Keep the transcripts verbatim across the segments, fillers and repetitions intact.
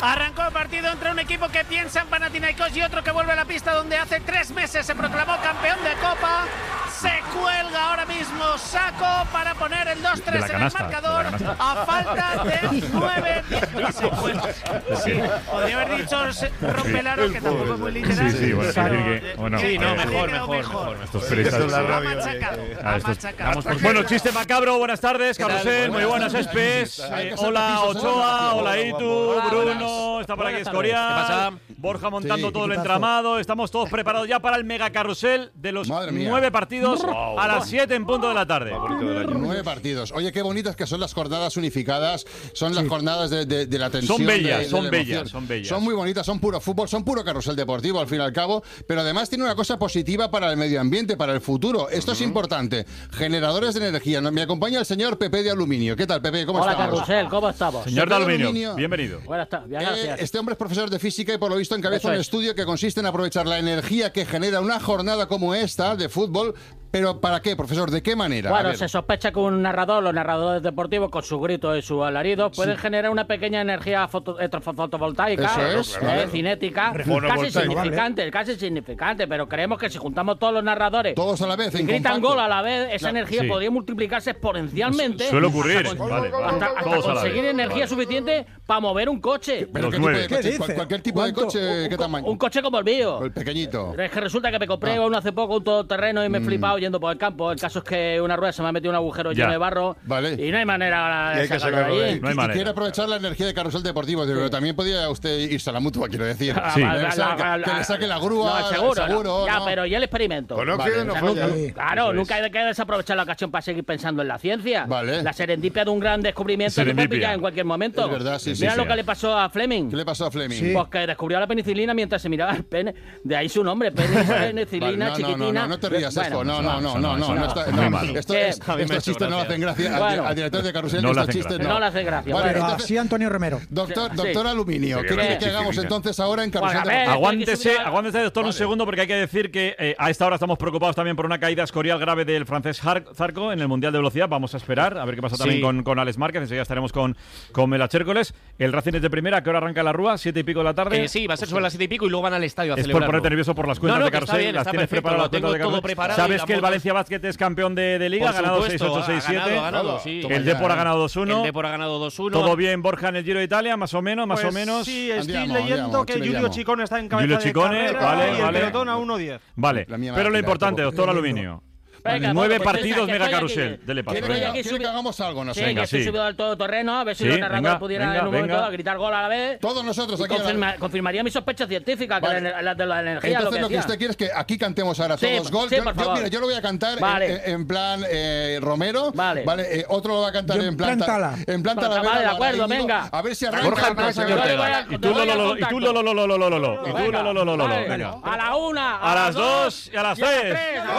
Arrancó el partido entre un equipo que piensa en Panathinaikos y otro que vuelve a la pista donde hace tres meses se proclamó campeón de Copa. Se cuelga ahora mismo Sacco para poner el dos tres en el marcador a falta de nueve segundos. Sí, podría haber dicho Rompelaro, que tampoco es muy literal. Sí, sí, bueno, pero, que, bueno, sí, no, eh, mejor, mejor, mejor. Estos periodistas ha machacado, ha machacado. Bueno, chiste macabro, buenas tardes, Carrusel, muy buenas, Espes. Eh, hola, Ochoa, hola, Itu, Bruno, está por aquí Escorial, Borja montando todo el entramado. Estamos todos preparados ya para el mega carrusel de los nueve partidos wow. a las siete en punto de la tarde. Nueve partidos. Oye, qué bonitas que son las jornadas unificadas. Son sí. las jornadas de, de, de la tensión. Son bellas, de, de son bellas, son bellas. Son muy bonitas, son puro fútbol, son puro carrusel deportivo al fin y al cabo. Pero además tiene una cosa positiva para el medio ambiente, para el futuro. Esto uh-huh. es importante. Generadores de energía. Me acompaña el señor Pepe de Aluminio. ¿Qué tal, Pepe? ¿Cómo Hola, estamos? Hola, Carrusel, ¿cómo estamos? Señor de Aluminio, Aluminio, bienvenido. Buenas tardes, gracias. Eh, este hombre es profesor de física y por lo visto encabeza un estudio que consiste en aprovechar la energía que genera una jornada como esta de fútbol. ¿Pero para qué, profesor? ¿De qué manera? Bueno, se sospecha que un narrador, los narradores deportivos, con su grito y su alarido, pueden sí. generar una pequeña energía foto, eh, fotovoltaica, Eso es, eh, vale. cinética, casi significante, vale. casi significante, pero creemos que si juntamos todos los narradores todos a la vez, y en gritan compacto. gol a la vez, esa claro. energía sí. podría multiplicarse exponencialmente. Suele ocurrir, hasta, vale. hasta, hasta conseguir vale. energía vale. suficiente para mover un coche. ¿Pero qué tipo de coche? ¿Cuál, ¿Cualquier tipo ¿Cuánto? de coche? Un, ¿Qué tamaño? Un coche como el mío. El pequeñito. Es que resulta que me compré ah. uno hace poco, un todoterreno, y me he mm. flipado yendo por el campo. El caso es que una rueda se me ha metido un agujero ya. lleno de barro vale. y no hay manera de sacarlo de allí. No hay manera. Y quiere aprovechar la energía de carrusel deportivo, pero sí. también podría usted irse a la mutua, quiero decir. Sí. La, la, la, que, que le saque la grúa, no, seguro, seguro no. Ya, ¿no? pero ya el experimento. Pues no vale. o sea, no nunca, sí. Claro, nunca hay que desaprovechar la ocasión para seguir pensando en la ciencia. Vale. La serendipia de un gran descubrimiento se puede pillar en cualquier momento. Es verdad, sí, Mira sí, lo sí. que le pasó a Fleming. ¿Qué le pasó a Fleming? Sí. Pues que descubrió la penicilina mientras se miraba el pene. De ahí su nombre, penicilina, vale, no, chiquitina. No, no, no, no te rías bueno, esto. No, no, no, no, no. no, está, no esto, es, estos chistes no le hacen gracia. Bueno. Al, al director de carrusel no estos chistes no. No le hace gracia. Vale, Pero entonces, así Antonio Romero. Doctor, sí. doctor Aluminio, ¿qué quiere que hagamos entonces ahora en carrusel bueno, ver, Aguántese, aguántese, doctor, vale. un segundo, porque hay que decir que eh, a esta hora estamos preocupados también por una caída escorial grave del francés Zarco en el Mundial de Velocidad. Vamos a esperar a ver qué pasa también sí. con, con Alex Márquez. Enseguida estaremos con, con Mela Chércoles. El Racing es de primera. ¿A qué hora arranca la Rúa? ¿Siete y pico de la tarde? Eh, sí, va a ser sobre las siete y pico y luego van al estadio a es celebrarlo. por ponerte nervioso por las cuentas no, no, de carrusel. Bien, las tienes perfecto, preparadas. tengo todo preparado. ¿Sabes que el motos... Valencia Basket es campeón de, de Liga? Ha ganado seis ocho, seis siete. Ha ganado, sí. El Depor ha ganado dos uno. El Depor ha ganado dos uno. ¿Todo bien, Borja, en el Giro de Italia? Más o menos, más pues o menos. Sí, estoy andiamo, leyendo andiamo, que Julio Giulio Ciccone está en cabeza Giulio de Ciccone, carrera vale, y el vale. pelotón a uno diez. Vale, pero lo importante, doctor Aluminio. Venga, Nueve pues, partidos, que mega estoy carrusel. aquí. Dele paso. ¿Quiere, Venga. que, ¿Quiere que hagamos algo? No sé. Sí, venga, que estoy sí. subido al todoterreno, a ver si Sí, los narradores venga, pudieran venga, en un momento venga. a gritar gol a la vez. Todos nosotros aquí. Confirma, confirmaría mi sospecha científica que vale. la, la de la energía. Entonces lo lo que, que usted quiere es que aquí cantemos ahora sí, todos gol. Sí, yo, por yo, favor. mira, yo lo voy a cantar vale. en, en plan eh, Romero. Vale. vale eh, otro lo va a cantar yo en plan Tala. En plan Vale, Talavera. de acuerdo, vale, venga. A ver si arranca. Borja empieza, yo te Y tú lo lo lo y tú lo lo lo lo lo lo lo lo y tú lo lo lo lo lo venga. A la una, a las dos y a las tres.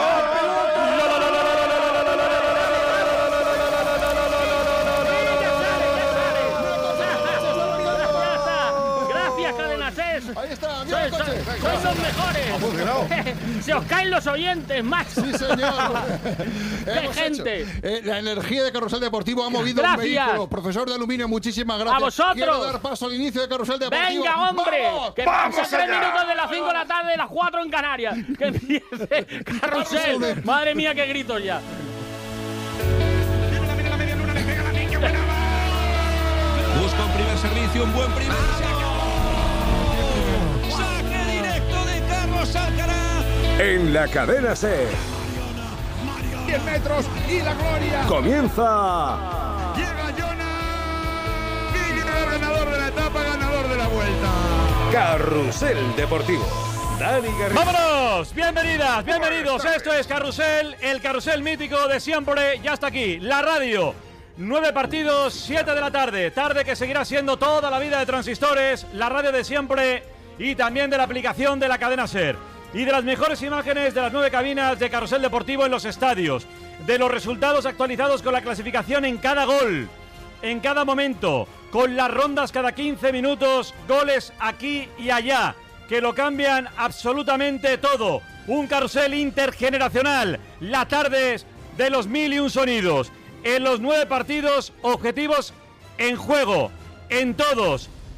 Ahí está, sois, sois, sois los mejores. Se os caen los oyentes, macho. Sí, señor. ¡Qué gente! Eh, la energía de Carrusel Deportivo ha movido gracias. un vehículo. Profesor de Aluminio, muchísimas gracias. ¡A vosotros! Quiero dar paso al inicio de Carrusel Deportivo. ¡Venga, hombre! ¡Vamos! Que ¡Vamos pasan tres minutos de las cinco de la tarde de las cuatro en Canarias. Que empiece Carrusel. Madre mía, qué gritos ya. Busca un primer servicio, un buen primer servicio. Saque directo de Carlos Alcaraz. En la cadena SER. diez metros y la gloria. Comienza. Llega Jonas. Guille, ganador de la etapa, ganador de la vuelta. Carrusel Deportivo. Dani Garrido. ¡Vámonos! Bienvenidas, bienvenidos. Esto es Carrusel, el carrusel mítico de siempre. Ya está aquí, la radio. Nueve partidos, siete de la tarde. Tarde que seguirá siendo toda la vida de Transistores, la radio de siempre y también de la aplicación de la cadena SER. Y de las mejores imágenes de las nueve cabinas de Carrusel Deportivo en los estadios. De los resultados actualizados con la clasificación en cada gol, en cada momento. Con las rondas cada quince minutos, goles aquí y allá, que lo cambian absolutamente todo. Un carrusel intergeneracional. La tarde de los mil y un sonidos. En los nueve partidos, objetivos en juego, en todos.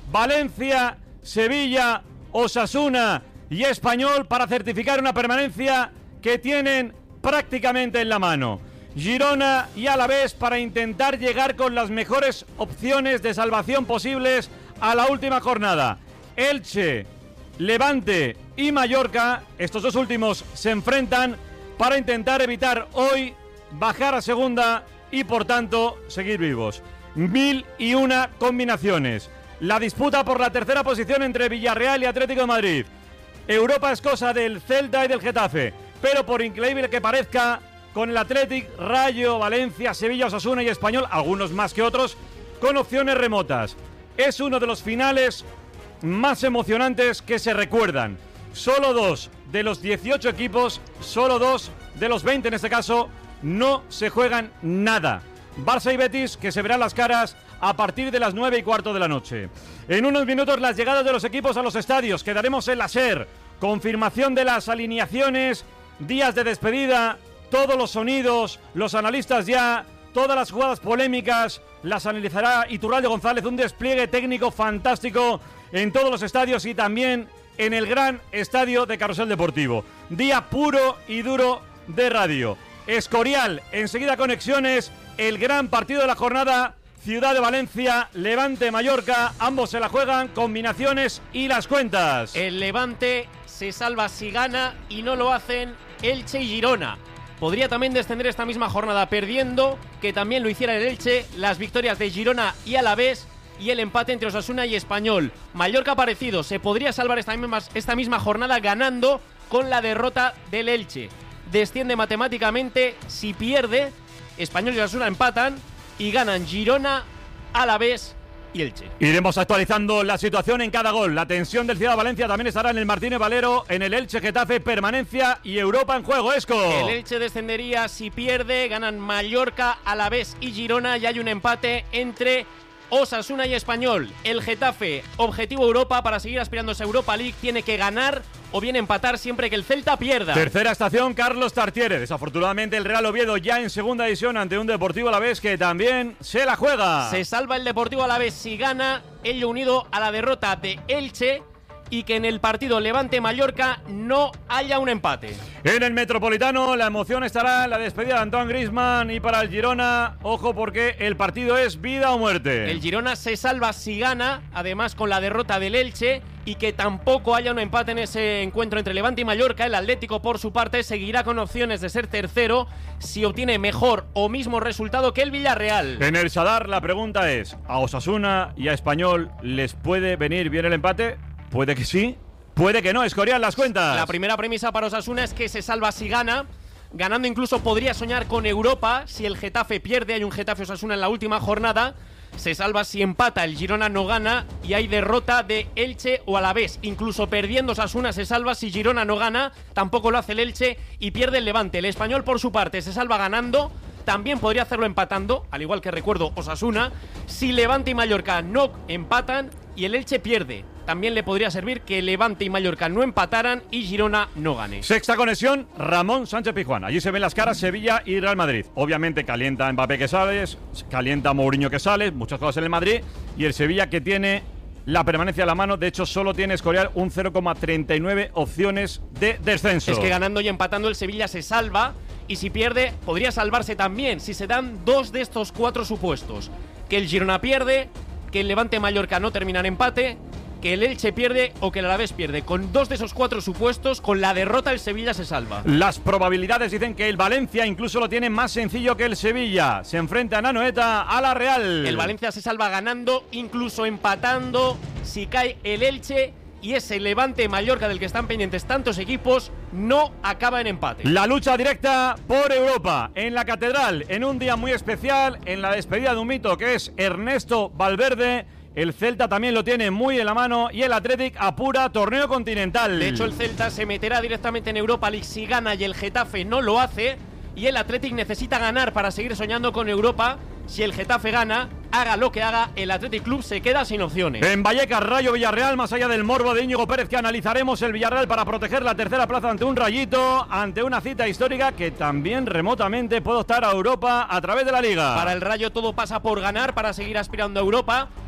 Valencia, Sevilla, Osasuna y Español para certificar una permanencia que tienen prácticamente en la mano. Girona y Alavés para intentar llegar con las mejores opciones de salvación posibles a la última jornada. Elche, Levante y Mallorca, estos dos últimos se enfrentan para intentar evitar hoy bajar a segunda y por tanto seguir vivos. Mil y una combinaciones. La disputa por la tercera posición entre Villarreal y Atlético de Madrid. Europa es cosa del Celta y del Getafe, pero por increíble que parezca, con el Athletic, Rayo, Valencia, Sevilla, Osasuna y Español, algunos más que otros, con opciones remotas. Es uno de los finales más emocionantes que se recuerdan. Solo dos de los dieciocho equipos, solo dos de los veinte en este caso, no se juegan nada. Barça y Betis, que se verán las caras a partir de las nueve y cuarto de la noche. En unos minutos las llegadas de los equipos a los estadios, quedaremos en la SER, confirmación de las alineaciones, días de despedida, todos los sonidos, los analistas ya, todas las jugadas polémicas, las analizará Iturralde González, un despliegue técnico fantástico en todos los estadios y también en el gran estadio de Carrusel Deportivo. Día puro y duro de radio. Escorial, enseguida conexiones, el gran partido de la jornada, Ciudad de Valencia, Levante, Mallorca, ambos se la juegan, combinaciones y las cuentas. El Levante se salva si gana y no lo hacen Elche y Girona. Podría también descender esta misma jornada perdiendo, que también lo hiciera el Elche, las victorias de Girona y Alavés y el empate entre Osasuna y Español. Mallorca parecido, se podría salvar esta misma, esta misma jornada ganando con la derrota del Elche. Desciende matemáticamente si pierde, Español y Osasuna empatan y ganan Girona, Alavés y Elche. Iremos actualizando la situación en cada gol. La tensión del Ciudad de Valencia también estará en el Martínez Valero, en el Elche, Getafe, permanencia y Europa en juego. Esco. El Elche descendería si pierde, ganan Mallorca, Alavés y Girona y hay un empate entre Osasuna y Español. El Getafe, objetivo Europa para seguir aspirando a Europa League, tiene que ganar o bien empatar siempre que el Celta pierda. Tercera estación, Carlos Tartiere. Desafortunadamente el Real Oviedo ya en segunda división ante un Deportivo Alavés que también se la juega. Se salva el Deportivo Alavés si gana, ello unido a la derrota de Elche y que en el partido Levante-Mallorca no haya un empate. En el Metropolitano la emoción estará en la despedida de Antoine Griezmann y para el Girona, ojo porque el partido es vida o muerte. El Girona se salva si gana, además con la derrota del Elche y que tampoco haya un empate en ese encuentro entre Levante y Mallorca. El Atlético por su parte seguirá con opciones de ser tercero si obtiene mejor o mismo resultado que el Villarreal. En el Sadar la pregunta es, ¿a Osasuna y a Español les puede venir bien el empate? Puede que sí, puede que no. Escorial, las cuentas. La primera premisa para Osasuna es que se salva si gana. Ganando incluso podría soñar con Europa. Si el Getafe pierde, hay un Getafe Osasuna en la última jornada. Se salva si empata, el Girona no gana y hay derrota de Elche o Alavés. Incluso perdiendo Osasuna se salva si Girona no gana, tampoco lo hace el Elche y pierde el Levante. El Español por su parte se salva ganando. También podría hacerlo empatando, al igual que recuerdo Osasuna. Si Levante y Mallorca no empatan y el Elche pierde, también le podría servir que Levante y Mallorca no empataran y Girona no gane. Sexta conexión, Ramón Sánchez Pizjuán. Allí se ven las caras Sevilla y Real Madrid. Obviamente calienta Mbappé que sales, calienta Mourinho que sale, muchas cosas en el Madrid. Y el Sevilla que tiene la permanencia a la mano. De hecho, solo tiene Escorial un cero coma treinta y nueve opciones de descenso. Es que ganando y empatando el Sevilla se salva. Y si pierde, podría salvarse también si se dan dos de estos cuatro supuestos. Que el Girona pierde, que el Levante Mallorca no termina en empate, que el Elche pierde o que el Alavés pierde. Con dos de esos cuatro supuestos, con la derrota el Sevilla se salva. Las probabilidades dicen que el Valencia incluso lo tiene más sencillo que el Sevilla. Se enfrenta a Anoeta a la Real. El Valencia se salva ganando, incluso empatando si cae el Elche. Y ese Levante Mallorca del que están pendientes tantos equipos no acaba en empate. La lucha directa por Europa en la Catedral, en un día muy especial, en la despedida de un mito que es Ernesto Valverde. El Celta también lo tiene muy en la mano y el Athletic apura torneo continental. De hecho, el Celta se meterá directamente en Europa League si gana y el Getafe no lo hace. Y el Athletic necesita ganar para seguir soñando con Europa. Si el Getafe gana, haga lo que haga, el Athletic Club se queda sin opciones. En Vallecas, Rayo Villarreal, más allá del morbo de Íñigo Pérez, que analizaremos el Villarreal para proteger la tercera plaza ante un Rayito, ante una cita histórica que también remotamente puede optar a Europa a través de la Liga. Para el Rayo todo pasa por ganar para seguir aspirando a Europa.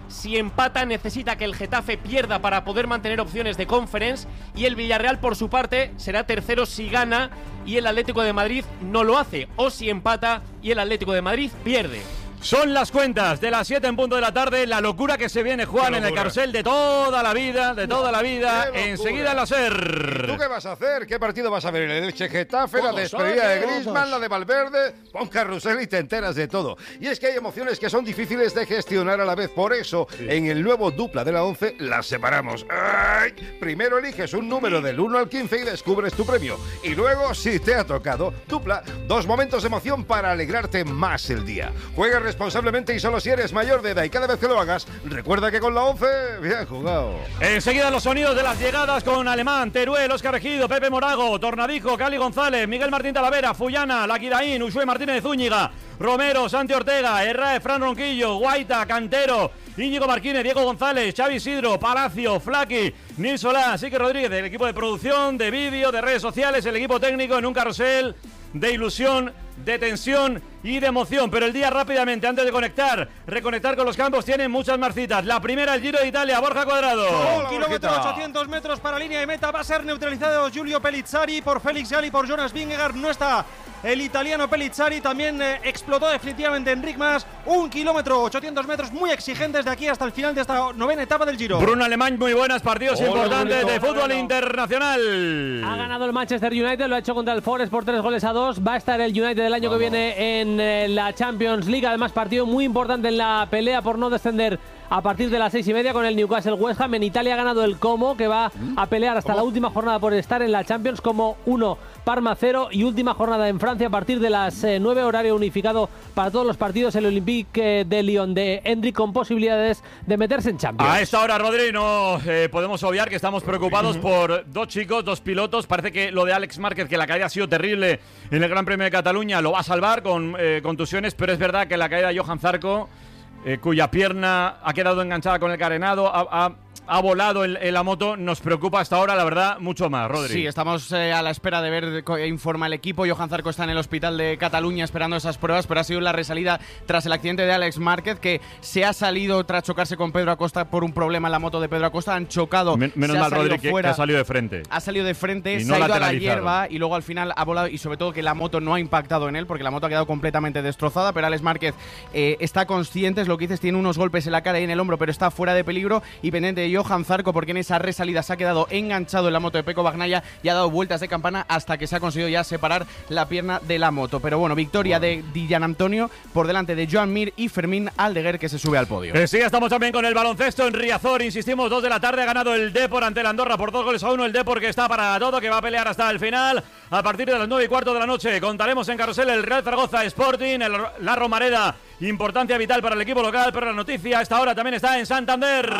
Si empata, necesita que el Getafe pierda para poder mantener opciones de Conference. Y el Villarreal, por su parte, será tercero si gana y el Atlético de Madrid no lo hace. O si empata y el Atlético de Madrid pierde. Son las cuentas de las siete en punto de la tarde. La locura que se viene, Juan, en el carrusel de toda la vida, de toda la vida. Enseguida la SER. ¿Tú qué vas a hacer? ¿Qué partido vas a ver? ¿El Elche Getafe, la despedida de Griezmann, la de Valverde? Pon carrusel y te enteras de todo. Y es que hay emociones que son difíciles de gestionar a la vez. Por eso, sí, en el nuevo dupla de la once, las separamos. ¡Ay! Primero eliges un número del uno al quince y descubres tu premio. Y luego, si te ha tocado, dupla. Dos momentos de emoción para alegrarte más el día. Juega responsablemente y solo si eres mayor de edad, y cada vez que lo hagas, recuerda que con la once, bien jugado. Enseguida los sonidos de las llegadas con Alemán, Teruel, Óscar Ejido, Pepe Morago, Tornadijo, Cali González, Miguel Martín Talavera, Fullana, Laquiraín, Ushue Martínez Zúñiga, Romero, Santi Ortega, Herrera, Fran Ronquillo, Guaita, Cantero, Íñigo Marquínez, Diego González, Xavi Isidro, Palacio, Flaqui, Nil Solá, Sique Rodríguez, del equipo de producción, de vídeo, de redes sociales, el equipo técnico en un carrusel de ilusión, de tensión y de emoción. Pero el día rápidamente, antes de conectar, reconectar con los campos, tienen muchas más citas. La primera, el Giro de Italia, Borja Cuadrado. Un kilómetro ochocientos metros para línea de meta. Va a ser neutralizado Giulio Pellizzari por Félix Gali, por Jonas Vingegaard. No está el italiano Pellizzari. También eh, explotó definitivamente Enric Mas. Un kilómetro ochocientos metros muy exigentes de aquí hasta el final de esta novena etapa del Giro. Bruno Alemán, muy buenas, partidos Hola, importantes Bruno, de fútbol bueno. internacional. Ha ganado el Manchester United, lo ha hecho contra el Forest por tres goles a dos. Va a estar el United el año Vamos. que viene en eh, la Champions League. Además, partido muy importante en la pelea por no descender a partir de las seis y media con el Newcastle West Ham. En Italia ha ganado el Como, que va a pelear hasta ¿Cómo? la última jornada por estar en la Champions. Como uno, Parma cero, y última jornada en Francia a partir de las eh, nueve, horario unificado para todos los partidos. El Olympique de Lyon de Hendrik con posibilidades de meterse en Champions. A esta hora, Rodri, no eh, podemos obviar que estamos preocupados por dos chicos, dos pilotos. Parece que lo de Alex Márquez, que la caída ha sido terrible en el Gran Premio de Cataluña, lo va a salvar con eh, contusiones, pero es verdad que la caída de Johan Zarco, Eh, cuya pierna ha quedado enganchada con el carenado, ha, ha, ha volado en, en la moto, nos preocupa hasta ahora, la verdad, mucho más, Rodri. Sí, estamos eh, a la espera de ver qué informa el equipo. Johan Zarco está en el hospital de Cataluña esperando esas pruebas, pero ha sido la resalida tras el accidente de Alex Márquez, que se ha salido tras chocarse con Pedro Acosta por un problema en la moto de Pedro Acosta. Han chocado. Men menos mal, Rodri, que, que ha salido de frente. Ha salido de frente, y se no ha ido a la hierba y luego al final ha volado, y sobre todo que la moto no ha impactado en él, porque la moto ha quedado completamente destrozada. Pero Alex Márquez eh, está consciente, es lo que dices, tiene unos golpes en la cara y en el hombro, pero está fuera de peligro. Y pendiente de Johan Zarco, porque en esa resalida se ha quedado enganchado en la moto de Pecco Bagnaia y ha dado vueltas de campana hasta que se ha conseguido ya separar la pierna de la moto. Pero bueno, victoria de Di Gianantonio por delante de Joan Mir y Fermín Aldeguer, que se sube al podio. Eh, sí, estamos también con el baloncesto en Riazor, insistimos, dos de la tarde, ha ganado el Depor ante el Andorra por dos goles a uno. El Depor, que está para todo, que va a pelear hasta el final. A partir de las nueve y cuarto de la noche contaremos en carrusel el Real Zaragoza Sporting, el, la Romareda, importancia vital para el equipo local, pero la noticia a esta hora también está en Santander.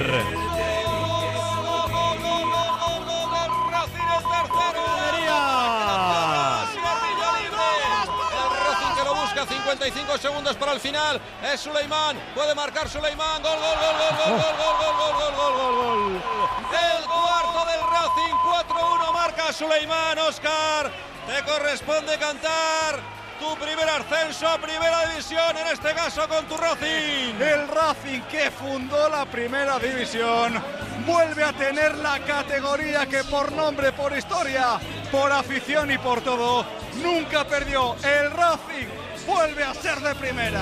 cincuenta y cinco segundos para el final. Es Suleimán, puede marcar Suleimán. Gol, gol, gol, gol, gol, gol, gol, gol, gol, gol, gol, gol. El cuarto del Racing, cuatro uno marca Suleimán. Óscar, te corresponde cantar tu primer ascenso a primera división, en este caso con tu Racing. El Racing, que fundó la primera división, vuelve a tener la categoría que por nombre, por historia, por afición y por todo, nunca perdió. El Racing vuelve a ser de primera.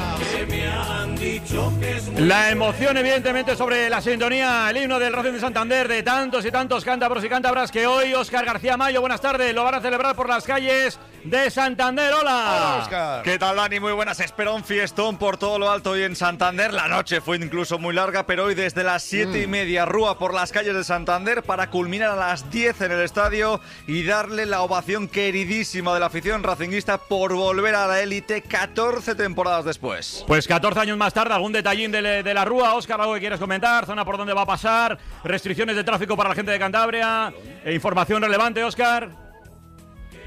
La emoción, evidentemente, sobre la sintonía, el himno del Racing de Santander, de tantos y tantos cántabros y cántabras que hoy Óscar García Mayo, buenas tardes, lo van a celebrar por las calles de Santander. Hola. Hola, Óscar. ¿Qué tal, Dani? Muy buenas. Espera un fiestón por todo lo alto hoy en Santander. La noche fue incluso muy larga, pero hoy desde las siete y media rúa por las calles de Santander para culminar a las diez en el estadio y darle la ovación queridísima de la afición racinguista por volver a la élite catorce temporadas después. Pues catorce años más tarde, algún detallín de, de la rúa. Óscar, ¿algo que quieres comentar? ¿Zona por dónde va a pasar? ¿Restricciones de tráfico para la gente de Cantabria? ¿E información relevante, Óscar?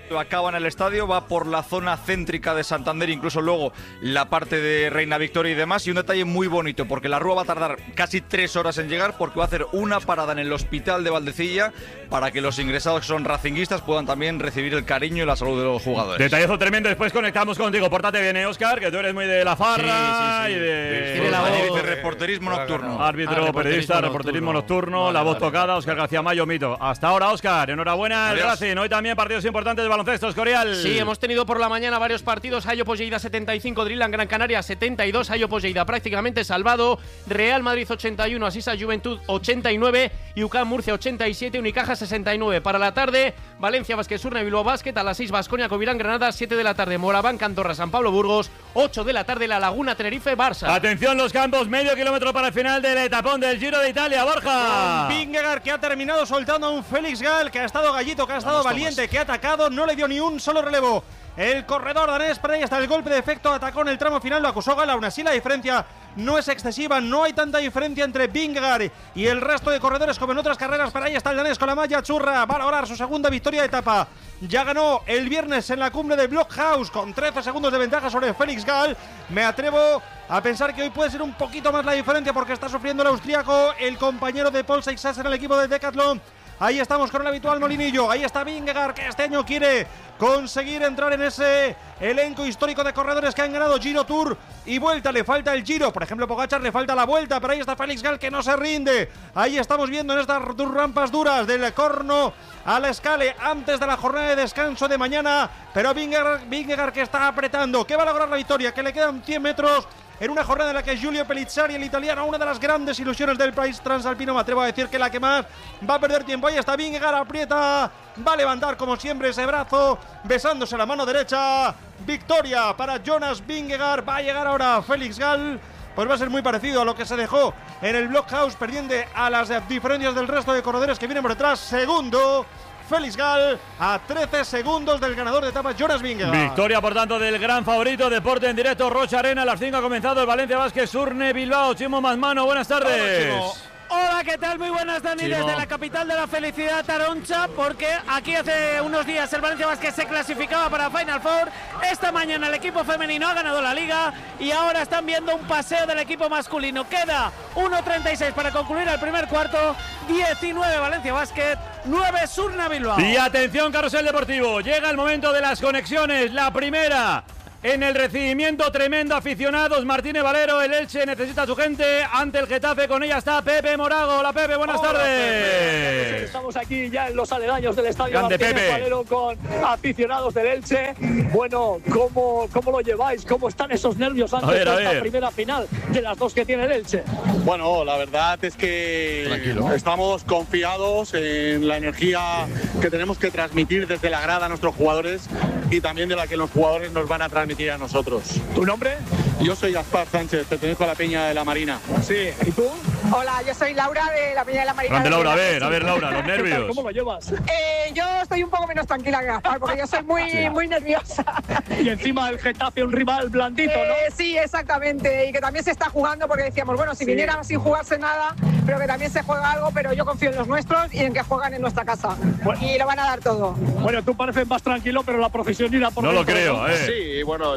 Acaba en el estadio, va por la zona céntrica de Santander, incluso luego la parte de Reina Victoria y demás. Y un detalle muy bonito, porque la Rúa va a tardar casi tres horas en llegar, porque va a hacer una parada en el hospital de Valdecilla para que los ingresados que son racinguistas puedan también recibir el cariño y la salud de los jugadores. Detallazo tremendo, después conectamos contigo. Pórtate bien, Óscar, que tú eres muy de la farra sí, sí, sí. y de... Tiene la voz de reporterismo nocturno. Árbitro, ah, periodista, reporterismo nocturno, vale, la voz vale, tocada, Óscar vale. García Mayo, mito. Hasta ahora, Óscar, enhorabuena el Racing. Hoy también partidos importantes de baloncesto, Escorial. Sí, hemos tenido por la mañana varios partidos. Ayopos Lleida setenta y cinco, Drill en Gran Canaria setenta y dos. Ayopos Lleida prácticamente salvado. Real Madrid ochenta y uno, Asisa Juventud ochenta y nueve. Y U C A M Murcia ochenta y siete, Unicaja sesenta y nueve. Para la tarde, Valencia Basket Surne Bilbao Basket. A las seis, Baskonia Covirán Granada. siete de la tarde, Moraván Andorra San Pablo Burgos. ocho de la tarde, La Laguna Tenerife Barça. Atención los campos, medio kilómetro para el final del etapón del Giro de Italia, Borja. Vingegaard, que ha terminado soltando a un Félix Gall, que ha estado gallito, que ha estado Vamos, valiente, Tomás. que ha atacado, no le dio ni un solo relevo. El corredor danés, pero ahí está el golpe de efecto, atacó en el tramo final, lo acusó Gall. Aún así la diferencia no es excesiva, no hay tanta diferencia entre Vingegaard y el resto de corredores como en otras carreras, pero ahí está el danés con la malla churra, va a lograr su segunda victoria de etapa. Ya ganó el viernes en la cumbre de Blockhaus con trece segundos de ventaja sobre Félix Gall. Me atrevo a pensar que hoy puede ser un poquito más la diferencia porque está sufriendo el austríaco, el compañero de Paul Seixas en el equipo de Decathlon. Ahí estamos con el habitual molinillo. Ahí está Vingegaard, que este año quiere conseguir entrar en ese elenco histórico de corredores que han ganado Giro, Tour y Vuelta. Le falta el Giro, por ejemplo Pogačar le falta la Vuelta, pero ahí está Félix Gall, que no se rinde. Ahí estamos viendo en estas rampas duras del Corno a la Escale antes de la jornada de descanso de mañana, pero Vingegaard, Vingegaard que está apretando, que va a lograr la victoria, que le quedan cien metros en una jornada en la que Giulio Pellizzari, el italiano, una de las grandes ilusiones del país transalpino, me atrevo a decir que la que más va a perder tiempo. Ahí está Vingegaard, aprieta, va a levantar como siempre ese brazo, besándose la mano derecha. Victoria para Jonas Vingegaard, va a llegar ahora Félix Gall. Pues va a ser muy parecido a lo que se dejó en el Blockhaus, perdiendo a las diferencias del resto de corredores que vienen por detrás. Segundo Félix Gall, a trece segundos del ganador de etapa, Jonas Vingegaard. Victoria, por tanto, del gran favorito. Deporte en directo, Rocha Arena. A las cinco ha comenzado el Valencia Basket Surne Bilbao. Chimo Masmano, buenas tardes. Hola, Hola, ¿qué tal? Muy buenas, Dani, Chimo. Desde la capital de la felicidad, Taroncha, porque aquí hace unos días el Valencia Basket se clasificaba para Final Four. Esta mañana el equipo femenino ha ganado la liga y ahora están viendo un paseo del equipo masculino. Queda uno treinta y seis para concluir el primer cuarto. diecinueve Valencia Basket, nueve Surne Bilbao. Y atención, Carrusel Deportivo, llega el momento de las conexiones. La primera en el recibimiento, tremendo, aficionados. Martínez Valero, el Elche necesita a su gente ante el Getafe. Con ella está Pepe Morago. Hola, Pepe, buenas Hola, tardes. Pepe. Estamos aquí ya en los aledaños del estadio Grande, Martínez Pepe. Valero con aficionados del Elche. Bueno, ¿cómo, cómo lo lleváis? ¿Cómo están esos nervios antes ver, de esta primera final de las dos que tiene el Elche? Bueno, la verdad es que Tranquilo. estamos confiados en la energía que tenemos que transmitir desde la grada a nuestros jugadores y también de la que los jugadores nos van a transmitir a nosotros. ¿Tu nombre? Yo soy Gaspar Sánchez, pertenezco a la Peña de la Marina. Sí, ¿y tú? Hola, yo soy Laura de la Peña de la Marina. Grande Laura, a ver, a ver Laura, los nervios. ¿Cómo lo llevas? Eh, yo estoy un poco menos tranquila que Gaspar, porque yo soy muy, sí. muy nerviosa. Y encima el Getafe, un rival blandito, ¿no? Eh, sí, exactamente, y que también se está jugando, porque decíamos, bueno, si sí. viniera sin jugarse nada, pero que también se juega algo, pero yo confío en los nuestros y en que juegan en nuestra casa. Bueno. Y lo van a dar todo. Bueno, tú pareces más tranquilo, pero la profesión irá por No dentro, lo creo, ¿no? eh. Sí, bueno,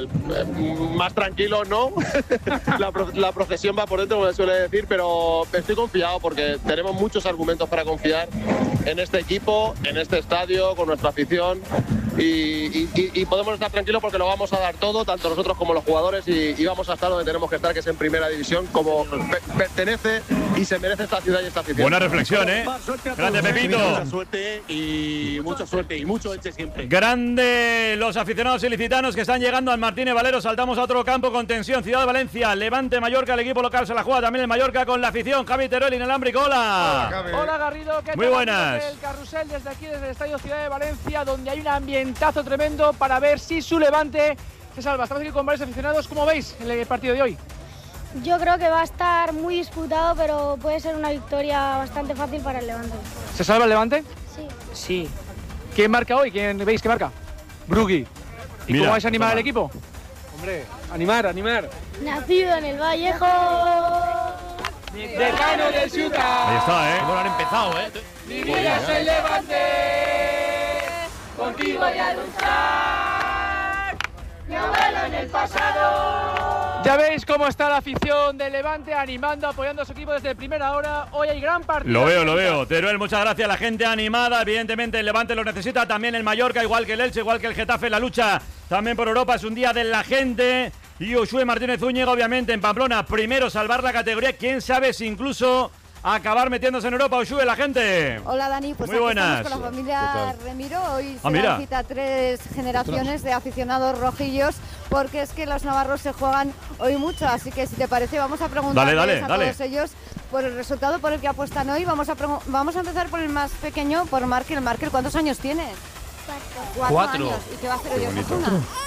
más tranquilo no. la, pro la procesión va por dentro, como se suele decir, pero estoy confiado porque tenemos muchos argumentos para confiar en este equipo, en este estadio, con nuestra afición y, y, y podemos estar tranquilos porque lo vamos a dar todo, tanto nosotros como los jugadores y, y vamos a estar donde tenemos que estar, que es en primera división, como pe pertenece y se merece esta ciudad y esta afición. Buena reflexión, ¿eh? Grande Pepito. Mucha suerte y mucha suerte y mucho Elche siempre. Grande los aficionados ilicitanos que están llegando al Martínez Valero. Saltamos a otro campo con tensión. Ciudad de Valencia, Levante Mallorca, el equipo local se la juega también el Mallorca con la afición. Javi Teruel, inalámbrico, hola. Hola, Hola Garrido, ¿qué tal? Muy buenas. El carrusel desde aquí, desde el Estadio Ciudad de Valencia, donde hay un ambientazo tremendo para ver si su Levante se salva. Estamos aquí con varios aficionados. ¿Cómo veis el partido de hoy? Yo creo que va a estar muy disputado, pero puede ser una victoria bastante fácil para el Levante. ¿Se salva el Levante? Sí. Sí. ¿Quién marca hoy? ¿Quién veis que marca? Brugui. ¿Y Mira, cómo vais a animar al equipo? Hombre, animar, animar. Nacido en el Vallejo. Decano del Ciutat. Ahí está, ¿eh? ¿Cómo lo han empezado, eh? ¡Mi vida es el Levante! contigo voy a luchar, mi abuelo en el pasado. Ya veis cómo está la afición del Levante animando, apoyando a su equipo desde primera hora. Hoy hay gran partido. Lo veo, lo veo. Teruel, muchas gracias. La gente animada, evidentemente el Levante lo necesita. También el Mallorca, igual que el Elche, igual que el Getafe. La lucha también por Europa es un día de la gente. Y Josué Martínez Zúñiga, obviamente, en Pamplona. Primero salvar la categoría. Quién sabe si incluso acabar metiéndose en Europa. Josué, la gente. Hola, Dani. Pues muy aquí buenas. estamos con la familia Remiro. Hoy ah, se mira. dan cita tres generaciones de aficionados rojillos, porque es que los navarros se juegan hoy mucho. Así que si te parece, vamos a preguntarles dale, dale, a dale. todos ellos por el resultado por el que apuestan hoy. Vamos a, vamos a empezar por el más pequeño, por Markel. Markel, ¿cuántos años tienes? Cuatro. Cuatro. Años. ¿Y qué va a hacer hoy Osasuna?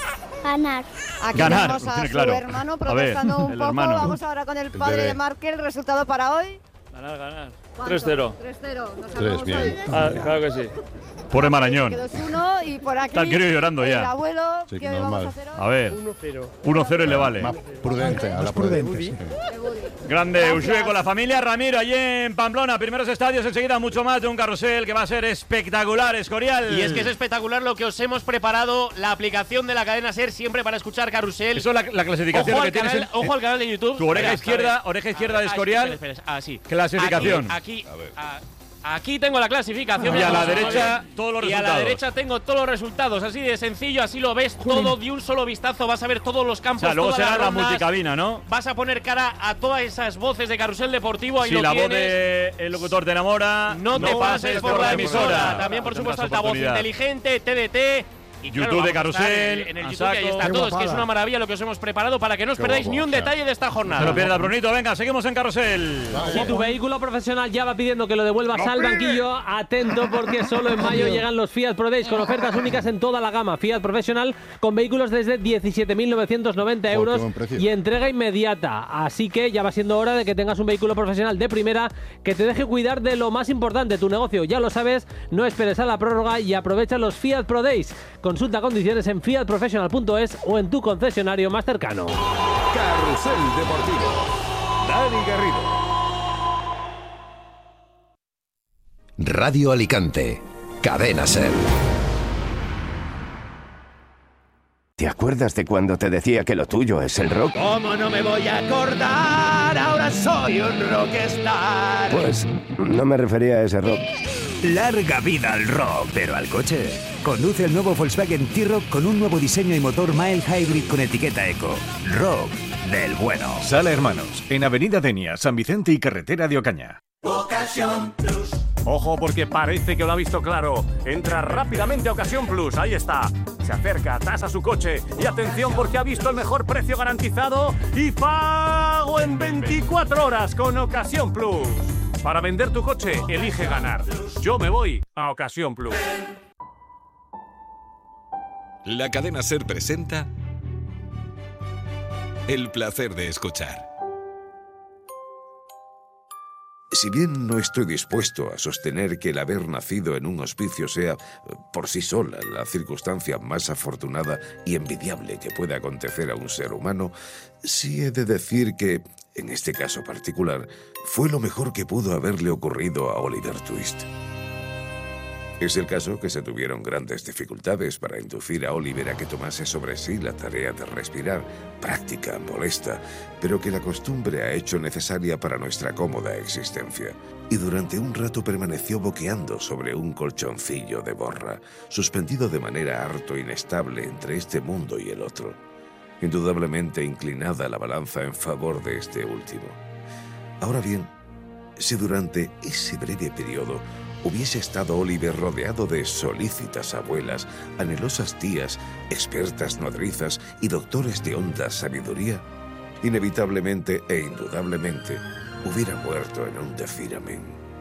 Ganar. Aquí Ganar, tenemos a sí, su claro. hermano protestando A ver, un el poco. hermano. Vamos ahora con el padre bebé. de Markel. ¿Resultado para hoy? Ganar, ganar. ¿Cuánto? tres cero. tres cero. Nos Tres, salvamos bien. hoy. Ah, claro que sí. Pobre Marañón. dos uno y por aquí Está el crío llorando el ya. abuelo, Sí, ¿qué normal. vamos a hacer hoy? A ver, uno cero. uno cero y le vale. Más prudente, a la prudente. Grande Gracias. Ushue con la familia Ramiro allí en Pamplona. Primeros estadios, enseguida mucho más de un carrusel que va a ser espectacular, Escorial. Y es que es espectacular lo que os hemos preparado, la aplicación de la cadena SER, siempre para escuchar Carrusel. Eso es la, la clasificación Ojo que al, tienes canal, en- ojo al canal de YouTube. Tu oreja Espera, izquierda, a ver. oreja izquierda de Ah, Escorial. espera, espera, ah, sí. Clasificación. Aquí, aquí, a- aquí tengo la clasificación. Y a la Vamos derecha, ver. todos los Y a la resultados. derecha tengo todos los resultados. Así de sencillo, así lo ves todo de un solo vistazo. Vas a ver todos los O campos. sea, luego todas será las la rondas. multicabina, ¿no? Vas a poner cara a todas esas voces de Carrusel Deportivo. Ahí Si lo la voz tienes. del locutor te enamora, No te pases por la emisora. También, por Tendrás supuesto, altavoz oportunidad. inteligente, T D T. Y YouTube claro, de vamos a estar Carrusel, En, en el a YouTube, y ahí saco. está Qué todo. Es que es guapada. una maravilla lo que os hemos preparado para que no os Qué perdáis guapo, ni un o sea. detalle de esta jornada. No te lo pierdas, Brunito. Venga, seguimos en Carrusel. Si tu vehículo profesional ya va pidiendo que lo devuelvas al banquillo, atento porque solo en mayo llegan los Fiat Pro Days con ofertas únicas en toda la gama. Fiat Professional con vehículos desde diecisiete mil novecientos noventa qué euros buen precio. y entrega inmediata. Así que ya va siendo hora de que tengas un vehículo profesional de primera que te deje cuidar de lo más importante, tu negocio. Ya lo sabes, no esperes a la prórroga y aprovecha los Fiat Pro Days. Consulta condiciones en fiat professional punto es o en tu concesionario más cercano. Carrusel Deportivo. Dani Garrido. Radio Alicante. Cadena SER. ¿Te acuerdas de cuando te decía que lo tuyo es el rock? ¿Cómo no me voy a acordar? Ahora soy un rockstar. Pues no me refería a ese rock. Larga vida al rock, pero al coche. Conduce el nuevo Volkswagen T-Roc con un nuevo diseño y motor mild hybrid con etiqueta eco. Rock del bueno. Sala Hermanos, en Avenida Denia, San Vicente y Carretera de Ocaña. Ocasión Plus. Ojo porque parece que lo ha visto claro. Entra rápidamente a Ocasión Plus, ahí está. Se acerca, tasa su coche y atención porque ha visto el mejor precio garantizado y pago en veinticuatro horas con Ocasión Plus. Para vender tu coche, elige ganar. Yo me voy a Ocasión Plus. La cadena SER presenta El placer de escuchar. Si bien no estoy dispuesto a sostener que el haber nacido en un hospicio sea, por sí sola, la circunstancia más afortunada y envidiable que pueda acontecer a un ser humano, sí he de decir que, en este caso particular, fue lo mejor que pudo haberle ocurrido a Oliver Twist. Es el caso que se tuvieron grandes dificultades para inducir a Oliver a que tomase sobre sí la tarea de respirar, práctica, molesta, pero que la costumbre ha hecho necesaria para nuestra cómoda existencia. Y durante un rato permaneció boqueando sobre un colchoncillo de borra, suspendido de manera harto inestable entre este mundo y el otro. Indudablemente inclinada la balanza en favor de este último. Ahora bien, si durante ese breve periodo hubiese estado Oliver rodeado de solícitas abuelas, anhelosas tías, expertas nodrizas y doctores de honda sabiduría, inevitablemente e indudablemente hubiera muerto en un decir amén.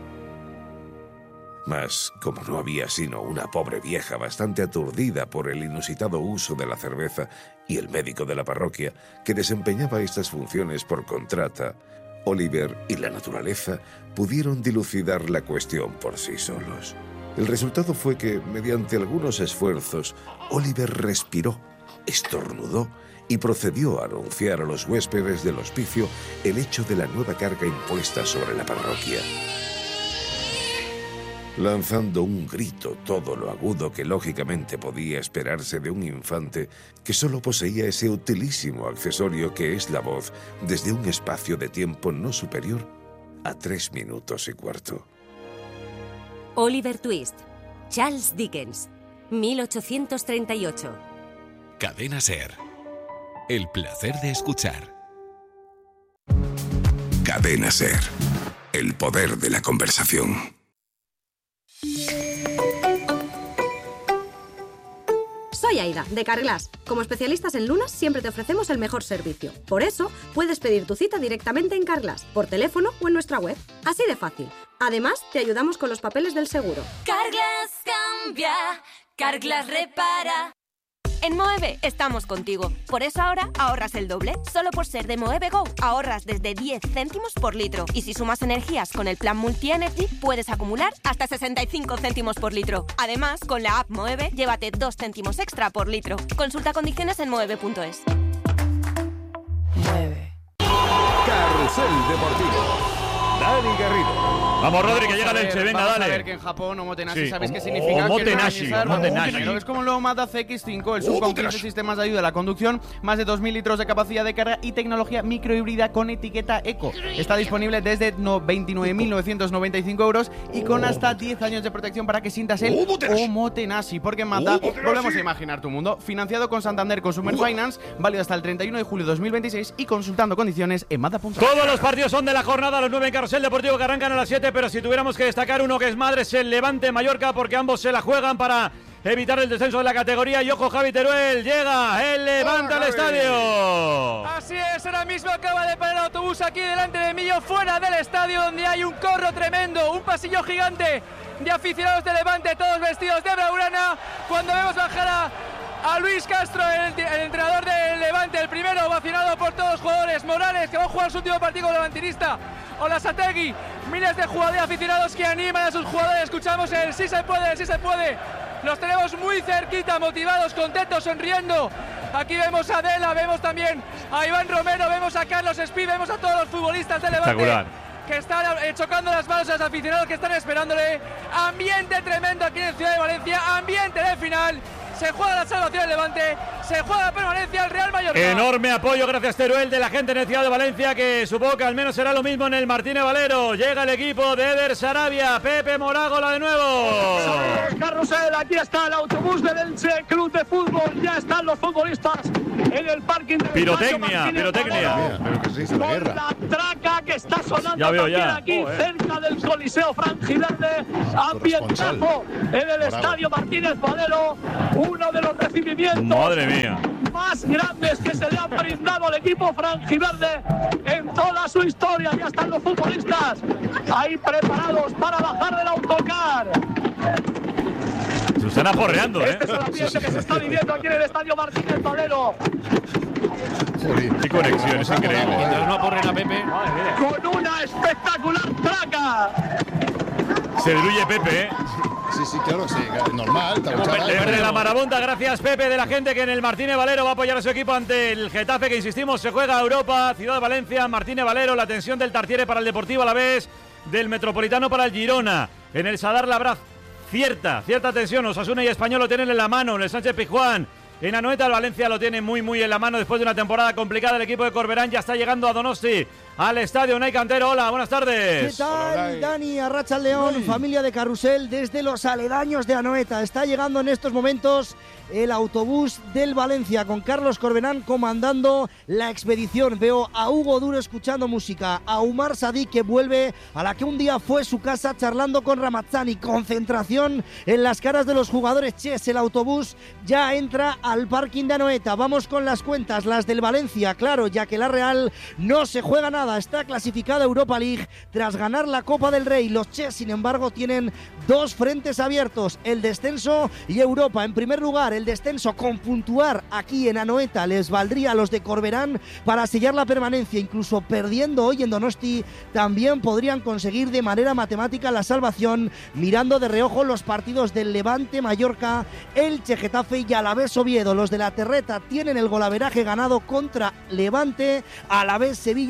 Mas, como no había sino una pobre vieja bastante aturdida por el inusitado uso de la cerveza y el médico de la parroquia, que desempeñaba estas funciones por contrata, Oliver y la naturaleza pudieron dilucidar la cuestión por sí solos. El resultado fue que, mediante algunos esfuerzos, Oliver respiró, estornudó y procedió a anunciar a los huéspedes del hospicio el hecho de la nueva carga impuesta sobre la parroquia. lanzando un grito todo lo agudo que lógicamente podía esperarse de un infante que solo poseía ese utilísimo accesorio que es la voz desde un espacio de tiempo no superior a tres minutos y cuarto. Oliver Twist, Charles Dickens, mil ochocientos treinta y ocho. Cadena SER. El placer de escuchar. Cadena SER. El poder de la conversación. Soy Aida, de Carglass. Como especialistas en lunas, siempre te ofrecemos el mejor servicio. Por eso, puedes pedir tu cita directamente en Carglass, por teléfono o en nuestra web. Así de fácil. Además, te ayudamos con los papeles del seguro. Carglass cambia, Carglass repara. En Moeve estamos contigo. Por eso ahora ahorras el doble. Solo por ser de Moeve Go ahorras desde diez céntimos por litro. Y si sumas energías con el plan Multi-Energy, puedes acumular hasta sesenta y cinco céntimos por litro. Además, con la app Moeve, llévate dos céntimos extra por litro. Consulta condiciones en moeve punto es. Mueve. Carrusel Deportivo. Dani Garrido. Vamos, Rodri, que llega el Elche. Venga, vamos dale. A ver que en Japón Omotenashi, Sí. ¿sabéis Omo- qué significa? Omotenashi, Que Omotenashi. Creo que es como el nuevo Mazda C X cinco, el sub con quince sistemas de ayuda a la conducción, más de dos mil litros de capacidad de carga y tecnología microhíbrida con etiqueta Eco. Está disponible desde no- veintinueve mil novecientos noventa y cinco euros y con hasta diez años de protección para que sientas el Omotenashi. Porque en Mazda volvemos a imaginar tu mundo. Financiado con Santander Consumer Finance, válido hasta el treinta y uno de julio de dos mil veintiséis y consultando condiciones en mazda punto es. Todos los partidos son de la jornada, los nueve en Carrusel Deportivo que arrancan a las siete, pero si tuviéramos que destacar uno que es madre, es el Levante Mallorca, porque ambos se la juegan para evitar el descenso de la categoría. Y ojo, Javi Teruel, llega el Levante al estadio. Así es, ahora mismo acaba de parar el autobús aquí delante de Millo, fuera del estadio, donde hay un corro tremendo, un pasillo gigante de aficionados de Levante, todos vestidos de blaugrana. Cuando vemos bajar a, a Luis Castro, el, el entrenador del Levante, el primero ovacionado por todos los jugadores, Morales, que va a jugar su último partido levantinista, Olasategui, miles de jugadores aficionados que animan a sus jugadores. Escuchamos el sí se puede, el sí se puede. Los tenemos muy cerquita, motivados, contentos, sonriendo. Aquí vemos a Adela, vemos también a Iván Romero, vemos a Carlos Espí, vemos a todos los futbolistas de Levante que están eh, chocando las manos a los aficionados que están esperándole. Ambiente tremendo aquí en Ciudad de Valencia, ambiente de final. Se juega la salvación del Levante, se juega la permanencia al Real Mallorca. Enorme apoyo, gracias Teruel, de la gente en el Ciudad de Valencia, que supongo que al menos será lo mismo en el Martínez Valero. Llega el equipo de Eder Sarabia, Pepe Morágola de nuevo. Carrusel, aquí está el autobús del Elche Club de Fútbol, ya están los futbolistas en el parking de Pirotecnia, pirotecnia. Con la traca que está sonando Ya veo, también ya. aquí Oh, eh. cerca del Coliseo Frangiverde, ambientazo en el Estadio Martínez Valero, uno de los recibimientos Madre mía. más grandes que se le han brindado al equipo Frangiverde en toda su historia. Ya están los futbolistas ahí preparados para bajar del autocar. Se están aporreando, ¿eh? Este es el ambiente que se está viviendo aquí en el Estadio Martínez Valero. Qué conexión, es increíble. Mientras no aporren a Pepe. Con una espectacular traca. Se diluye Pepe, ¿eh? Sí, sí, claro, sí, normal. Desde la marabunta, gracias Pepe, de la gente que en el Martínez Valero va a apoyar a su equipo ante el Getafe, que insistimos, se juega a Europa, Ciudad de Valencia, Martínez Valero, la tensión del Tartiere para el Deportivo a la vez, del Metropolitano para el Girona. En el Sadar Labraz, cierta, cierta tensión, Osasuna y Español lo tienen en la mano, en el Sánchez Pizjuán. En Anoeta el Valencia lo tiene muy muy en la mano después de una temporada complicada. El equipo de Corberán ya está llegando a Donosti, al estadio. Unai Cantero, hola, buenas tardes. ¿Qué tal, Dani? Arracha León, familia de Carrusel, desde los aledaños de Anoeta. Está llegando en estos momentos el autobús del Valencia con Carlos Corberán comandando la expedición. Veo a Hugo Duro escuchando música, a Umar Sadik, que vuelve a la que un día fue su casa charlando con Ramazzani. Concentración en las caras de los jugadores. Ches, el autobús ya entra al parking de Anoeta. Vamos con las cuentas, las del Valencia, claro, ya que la Real no se juega nada. Está clasificada a Europa League tras ganar la Copa del Rey. Los Ches, sin embargo, tienen dos frentes abiertos, el descenso y Europa. En primer lugar, el descenso con puntuar aquí en Anoeta les valdría a los de Corberán para sellar la permanencia. Incluso perdiendo hoy en Donosti también podrían conseguir de manera matemática la salvación, mirando de reojo los partidos del Levante, Mallorca, Elche, Getafe y Alavés Oviedo. Los de la Terreta tienen el golaveraje ganado contra Levante, Alavés, Sevilla y Español.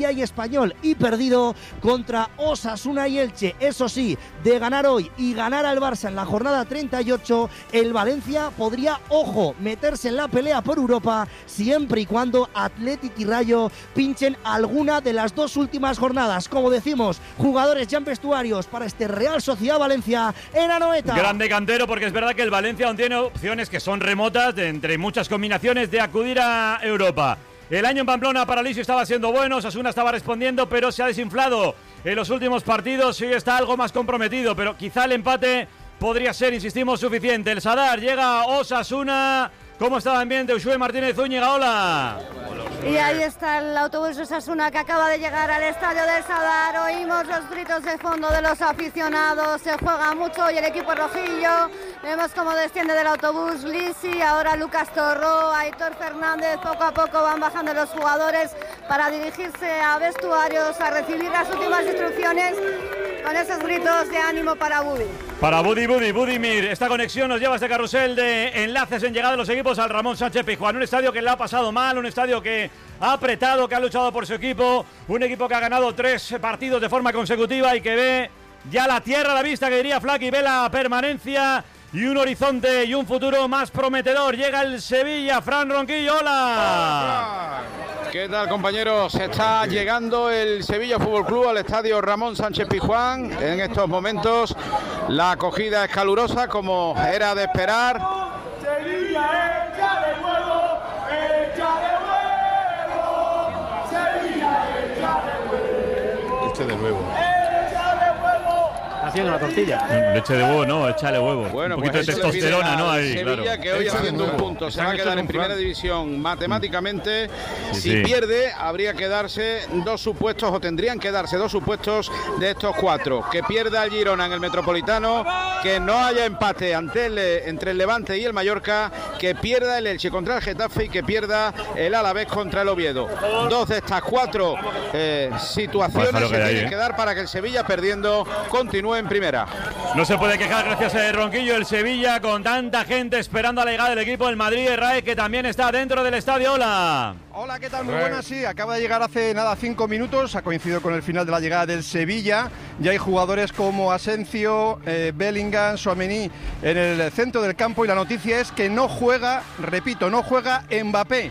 Español y perdido contra Osasuna y Elche. Eso sí, de ganar hoy y ganar al Barça en la jornada treinta y ocho, el Valencia podría, ojo, meterse en la pelea por Europa siempre y cuando Athletic y Rayo pinchen alguna de las dos últimas jornadas. Como decimos, jugadores ya en vestuarios para este Real Sociedad Valencia en Anoeta. Grande cantero, porque es verdad que el Valencia aún tiene opciones que son remotas, de entre muchas combinaciones, de acudir a Europa. El año en Pamplona para Lisi estaba siendo bueno, Osasuna estaba respondiendo, pero se ha desinflado en los últimos partidos y está algo más comprometido, pero quizá el empate podría ser, insistimos, suficiente. El Sadar llega a Osasuna. ¿Cómo está el ambiente? Ushue Martínez Zúñiga, hola. Y ahí está el autobús Osasuna que acaba de llegar al estadio del Sadar. Oímos los gritos de fondo de los aficionados. Se juega mucho y el equipo rojillo. Vemos cómo desciende del autobús Lisi, ahora Lucas Torró, Aitor Fernández. Poco a poco van bajando los jugadores para dirigirse a vestuarios, a recibir las últimas instrucciones con esos gritos de ánimo para Budi. Para Budi, Budi, Budimir. Esta conexión nos lleva a este carrusel de enlaces en llegada de los equipos al Ramón Sánchez Pizjuán. Un estadio que le ha pasado mal, un estadio que ha apretado, que ha luchado por su equipo. Un equipo que ha ganado tres partidos de forma consecutiva y que ve ya la tierra a la vista, que diría Flaky, ve la permanencia y un horizonte y un futuro más prometedor. Llega el Sevilla, Fran Ronquillo, hola. ¿Qué tal, compañeros? Está llegando el Sevilla Fútbol Club al estadio Ramón Sánchez Pizjuán. En estos momentos la acogida es calurosa, como era de esperar. Sevilla, échale huevo, échale huevo. Sevilla, échale huevo. Eche de nuevo. Haciendo una tortilla. Leche de huevo, no, échale huevo. Bueno, un poquito pues de testosterona, ¿no? Ahí, Sevilla, claro. que hoy haciendo un punto se va a quedar en primera división matemáticamente. Sí, si sí. pierde, habría que darse dos supuestos, o tendrían que darse dos supuestos de estos cuatro. Que pierda el Girona en el Metropolitano, que no haya empate ante el, entre el Levante y el Mallorca, que pierda el Elche contra el Getafe y que pierda el Alavés contra el Oviedo. Dos de estas cuatro eh, situaciones Pues se que tienen hay, ¿eh? que dar para que el Sevilla, perdiendo, continúe en primera. No se puede quejar, gracias a Ronquillo, el Sevilla, con tanta gente esperando a la llegada del equipo, el Madrid, el Rae, que también está dentro del estadio. Hola. Hola, ¿qué tal? Muy buenas, sí, acaba de llegar hace nada cinco minutos, ha coincidido con el final de la llegada del Sevilla. Ya hay jugadores como Asensio, eh, Bellingham, Tchouaméni en el centro del campo y la noticia es que no juega, repito, no juega Mbappé.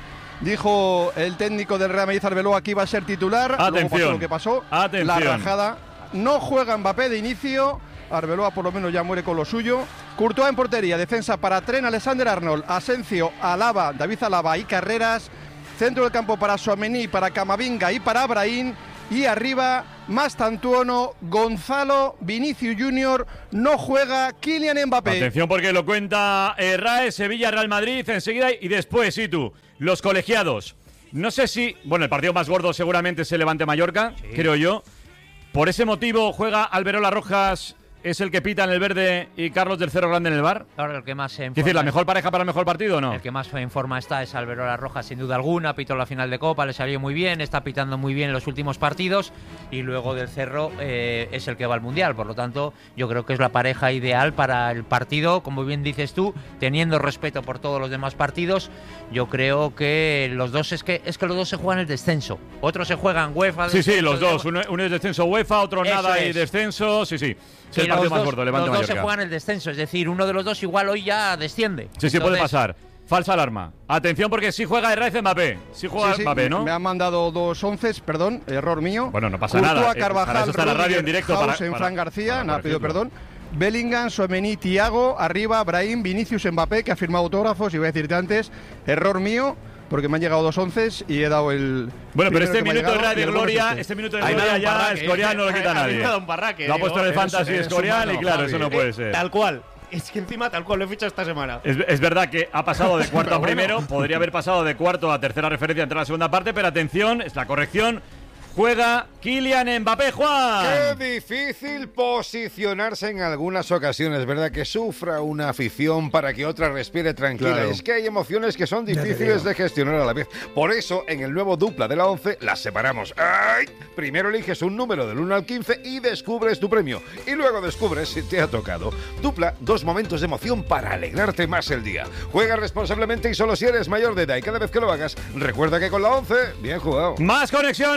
Dijo el técnico del Real Madrid, Arbeloa, que iba a ser titular. Atención. Luego pasó lo que pasó, Atención. la rajada. No juega Mbappé de inicio. Arbeloa por lo menos ya muere con lo suyo. Courtois en portería, defensa para Trent, Alexander-Arnold, Asensio, Alaba, David Alaba y Carreras. Centro del campo para Tchouaméni, para Camavinga y para Brahim. Y arriba, Mastantuono, Gonzalo, Vinicius Junior, no juega Kylian Mbappé. Atención porque lo cuenta eh, Rae, Sevilla, Real Madrid, enseguida y después, y tú, los colegiados. No sé si, bueno, el partido más gordo seguramente es el Levante Mallorca, sí. creo yo. Por ese motivo juega Alberola Rojas, es el que pita en el verde, y Carlos del Cerro Grande en el bar. Claro, el que más se Es decir, ¿la mejor pareja para el mejor partido o no? El que más en forma está es Alberola Rojas, sin duda alguna. Pitó la final de Copa, le salió muy bien, está pitando muy bien en los últimos partidos. Y luego del Cerro eh, es el que va al Mundial. Por lo tanto, yo creo que es la pareja ideal para el partido. Como bien dices tú, teniendo respeto por todos los demás partidos, yo creo que los dos es que es que los dos se juegan el descenso. Otros se juegan UEFA. Sí, sí, los dos. Uno, uno es descenso UEFA, otro Eso nada es. y descenso. Sí, sí. Es el Y partido los más dos, gordo, Levante los dos Mallorca. se juegan el descenso, es decir, uno de los dos igual hoy ya desciende. Sí, sí, Entonces, puede pasar. Falsa alarma. Atención porque sí juega Herrera Mbappé. Sí juega Sí, sí, Mbappé, ¿no? Me han mandado dos once, perdón, error mío. Bueno, no pasa Courtois, nada. Eh, Carvajal, para eso está la radio en directo. House, Para, en para, Fran García, para no ha pedido corregirlo. perdón. Bellingham, Tchouaméni, Thiago, arriba, Brahim, Vinicius, Mbappé, que ha firmado autógrafos. Y voy a decirte antes, error mío, porque me han llegado dos once y he dado el. Bueno, pero este primero que me ha minuto llegado de y el bueno es gloria, este. este minuto de Ahí me ha gloria dado un ya barraque, Escorial no lo quita a mí nadie. me ha dado un barraque, Lo ha puesto en el eres- fantasy eres Escorial humano, y claro, Javi. eso no puede ser. Tal cual. Es que encima tal cual lo he fichado esta semana. Es, es verdad que ha pasado de cuarto a Pero bueno. primero, podría haber pasado de cuarto a tercera referencia entre la segunda parte, pero atención, es la corrección. Juega Kylian Mbappé, Juan. Qué difícil posicionarse en algunas ocasiones, ¿verdad? Que sufra una afición para que otra respire tranquila. Claro. Es que hay emociones que son Ya te difíciles digo. de gestionar a la vez. Por eso, en el nuevo dupla de la once, las separamos. ¡Ay! Primero eliges un número del uno al quince y descubres tu premio. Y luego descubres si te ha tocado. Dupla, dos momentos de emoción para alegrarte más el día. Juega responsablemente y solo si eres mayor de edad. Y cada vez que lo hagas, recuerda que con la once, bien jugado. Más conexiones, Metro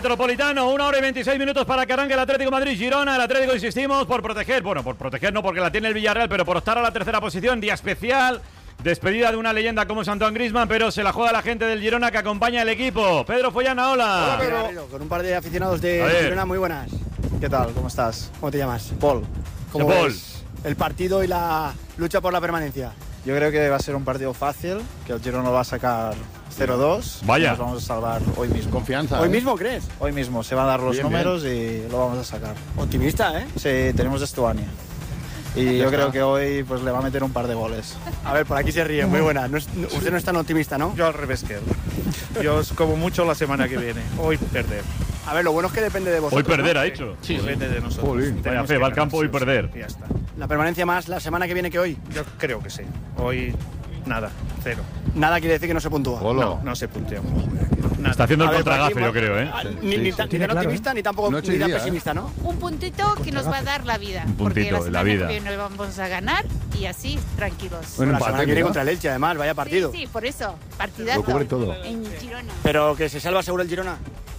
Metropolitano, una hora y veintiséis minutos para que arranque el Atlético Madrid-Girona. El Atlético, insistimos, por proteger, bueno, por proteger no porque la tiene el Villarreal, pero por optar a la tercera posición, día especial, despedida de una leyenda como es Antoine Griezmann, pero se la juega la gente del Girona que acompaña al equipo. Pedro Follana, hola. Hola, Pedro. Con un par de aficionados de Girona, muy buenas. ¿Qué tal? ¿Cómo estás? ¿Cómo te llamas? Paul. ¿Cómo Paul. ves el partido y la lucha por la permanencia? Yo creo que va a ser un partido fácil, que el Girona va a sacar cero dos. Vaya. Nos vamos a salvar hoy mismo. Confianza. ¿Hoy ¿eh? mismo crees? Hoy mismo. Se van a dar los Bien, números y lo vamos a sacar. Optimista, ¿eh? Sí, tenemos Estuani. Y yo creo que hoy pues le va a meter un par de goles. A ver, por aquí se ríe, muy buena. No es- no- usted no es tan optimista, ¿no? Yo al revés que él. Yo es como mucho la semana que viene. Hoy perder. A ver, lo bueno es que depende de vosotros. Hoy perder, ¿no? ha dicho. Sí, depende de nosotros. Jolín, vaya Tenemos fe, que va al ganar, campo hoy sí o sí. perder. Y ya está. La permanencia más la semana que viene que hoy. Yo creo que sí. Hoy nada, cero. Nada quiere decir que no se puntúa. No, no se punteó. Nada. Está haciendo el A ver, por aquí, contragafe, yo creo, ¿eh? Ah, Ni, ni tan, ni tan optimista ni tampoco Noche y ni tan día, ¿eh? pesimista, ¿no? Un puntito que nos va a dar la vida. Un porque puntito, la la semana vida. que viene vamos a ganar y así tranquilos. Bueno, la empate, semana que viene ¿no? contra el Elche, además, vaya partido. Sí, sí, por eso. Partidazo. Lo cubre todo. En Girona. Pero que se salva seguro el Girona.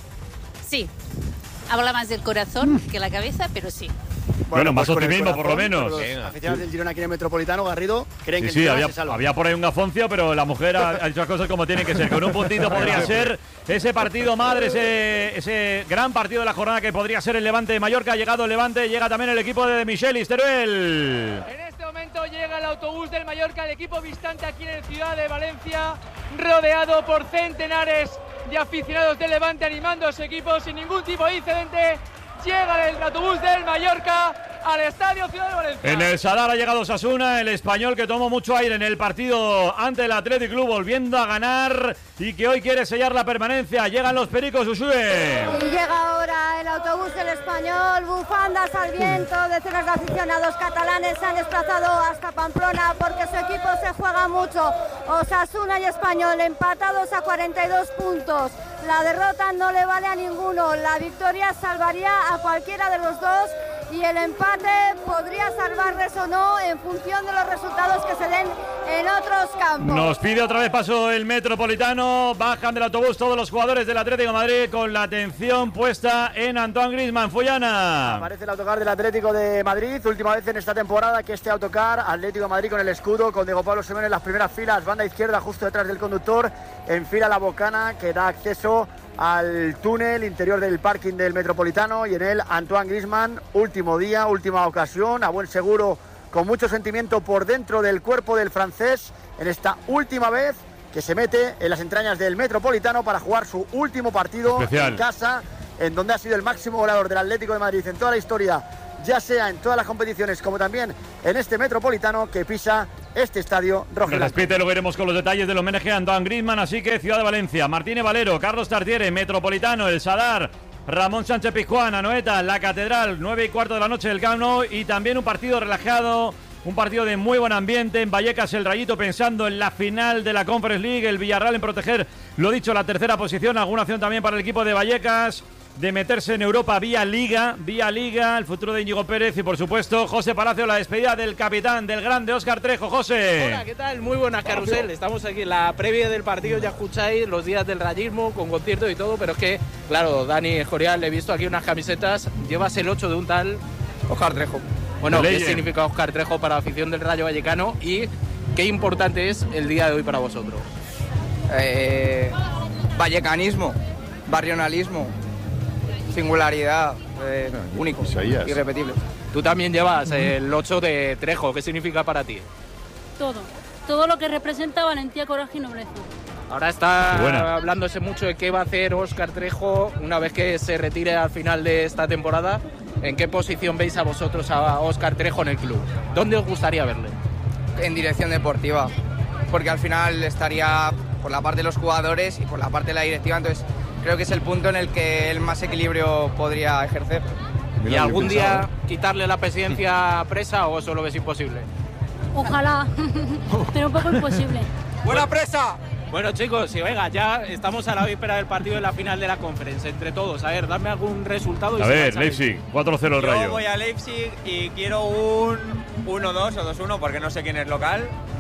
Sí. Habla más del corazón que la cabeza, pero sí. Bueno, más pues con el optimismo, por lo corazón, menos. pero Los aficionados del Girona aquí en el Metropolitano, Garrido, creen Sí, que sí, el Girona había, se salva. había por ahí un gafoncio, pero la mujer ha, ha dicho las cosas como tienen que ser. Con un puntito podría ser ese partido madre, ese, ese gran partido de la jornada que podría ser el Levante de Mallorca. Ha llegado el Levante, llega también el equipo de Michelis Teruel. En este momento llega el autobús del Mallorca, el equipo visitante aquí en el Ciudad de Valencia, rodeado por centenares de aficionados del Levante animando a su equipo sin ningún tipo de incidente. Llega el autobús del Mallorca al Estadio Ciudad de Valencia. En el Sadar ha llegado Osasuna, el español que tomó mucho aire en el partido ante el Athletic Club, volviendo a ganar y que hoy quiere sellar la permanencia. Llegan los Pericos, Usue. Y llega ahora el autobús del Español, bufandas al viento, decenas de aficionados catalanes se han desplazado hasta Pamplona porque su equipo se juega mucho. Osasuna y Español empatados a cuarenta y dos puntos. La derrota no le vale a ninguno, la victoria salvaría a cualquiera de los dos y el empate podría salvarles o no en función de los resultados que se den en otros campos. Nos pide otra vez paso el Metropolitano. Bajan del autobús todos los jugadores del Atlético de Madrid con la atención puesta en Antoine Griezmann. Follana. Aparece el autocar del Atlético de Madrid, última vez en esta temporada que este autocar, Atlético de Madrid con el escudo, con Diego Pablo Simeone en las primeras filas, banda izquierda justo detrás del conductor, enfila la bocana que da acceso al túnel interior del parking del Metropolitano y en él Antoine Griezmann, último día, última ocasión, a buen seguro, con mucho sentimiento por dentro del cuerpo del francés, en esta última vez que se mete en las entrañas del Metropolitano para jugar su último partido Especial. en casa, en donde ha sido el máximo goleador del Atlético de Madrid en toda la historia, ya sea en todas las competiciones como también en este Metropolitano que pisa este estadio rojo y blanco. Respete, luego iremos con los detalles del homenaje a Antoine Griezmann. Así que Ciudad de Valencia, Martínez Valero, Carlos Tartiere, Metropolitano, El Sadar, Ramón Sánchez Pizjuán, Anoeta, La Catedral, nueve y cuarto de la noche del Camp Nou y también un partido relajado, un partido de muy buen ambiente en Vallecas, el Rayito pensando en la final de la Conference League, el Villarreal en proteger, lo dicho, la tercera posición, alguna opción también para el equipo de Vallecas de meterse en Europa vía Liga, vía Liga, el futuro de Íñigo Pérez y por supuesto José Palacio, la despedida del capitán, del grande Óscar Trejo. José. Hola, ¿qué tal? Muy buenas, Carrusel. Estamos aquí en la previa del partido, ya escucháis los días del rayismo, con conciertos y todo, pero es que, claro, Dani Escorial, le he visto aquí unas camisetas, llevas el ocho de un tal Óscar Trejo. Bueno, ¿qué significa Óscar Trejo para la afición del Rayo Vallecano y qué importante es el día de hoy para vosotros? Eh, vallecanismo, barrionalismo, singularidad, eh, único, irrepetible. Tú también llevas el ocho de Trejo, ¿qué significa para ti? Todo, todo lo que representa valentía, coraje y nobleza. Ahora está Buena. hablándose mucho de qué va a hacer Óscar Trejo una vez que se retire al final de esta temporada. ¿En qué posición veis a vosotros a Óscar Trejo en el club? ¿Dónde os gustaría verle? En dirección deportiva, porque al final estaría por la parte de los jugadores y por la parte de la directiva, entonces creo que es el punto en el que él más equilibrio podría ejercer. ¿Y algún día quitarle la presidencia a Presa o eso lo ves imposible? Ojalá, pero un poco imposible. ¡Buena Presa! Bueno, chicos, y venga, ya estamos a la víspera del partido de la final de la Conference, entre todos. A ver, dame algún resultado. Y A si ver, vais a Leipzig, cuatro cero el Yo Rayo. voy a Leipzig y quiero un uno dos o dos uno porque no sé quién es local.